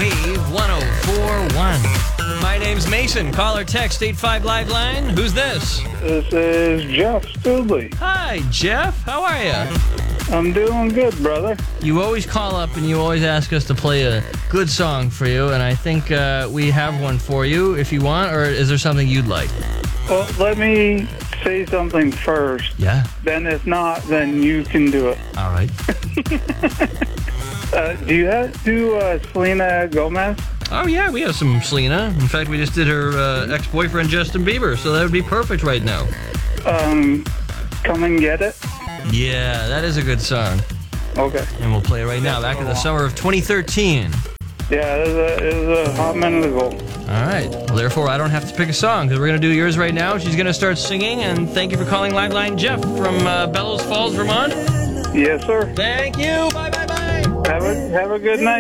Wave 104.1. My name's Mason. Call or text 85 Live Line. Who's this? This is Jeff Studley. Hi, Jeff. How are you? I'm doing good, brother. You always call up and you always ask us to play a good song for you, and I think we have one for you if you want, or is there something you'd like? Well, let me say something first. Yeah. Then if not, then you can do it. All right. Do you do Selena Gomez? Oh, yeah, we have some Selena. In fact, we just did her ex-boyfriend, Justin Bieber, so that would be perfect right now. Come and Get It? Yeah, that is a good song. Okay. And we'll play it right now, back in the summer of 2013. Yeah, it was a hot minute ago. All right. Well, therefore, I don't have to pick a song, because we're going to do yours right now. She's going to start singing, and thank you for calling Live Line Jeff from Bellows Falls, Vermont. Yes, sir. Thank you. Bye, bye, bye. Have a good night.